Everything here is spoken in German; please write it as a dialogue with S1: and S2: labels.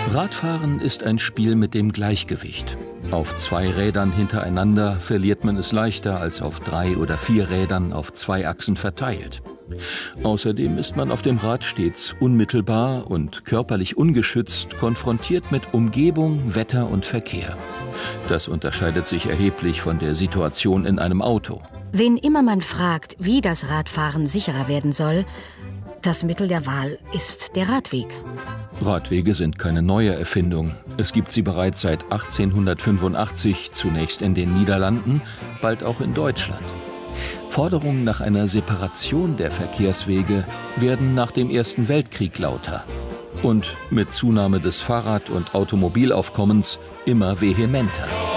S1: Radfahren ist ein Spiel mit dem Gleichgewicht. Auf 2 Rädern hintereinander verliert man es leichter als auf 3 oder 4 Rädern auf 2 Achsen verteilt. Außerdem ist man auf dem Rad stets unmittelbar und körperlich ungeschützt konfrontiert mit Umgebung, Wetter und Verkehr. Das unterscheidet sich erheblich von der Situation in einem Auto.
S2: Wen immer man fragt, wie das Radfahren sicherer werden soll, das Mittel der Wahl ist der Radweg.
S1: Radwege sind keine neue Erfindung. Es gibt sie bereits seit 1885, zunächst in den Niederlanden, bald auch in Deutschland. Forderungen nach einer Separation der Verkehrswege werden nach dem Ersten Weltkrieg lauter und mit Zunahme des Fahrrad- und Automobilaufkommens immer vehementer.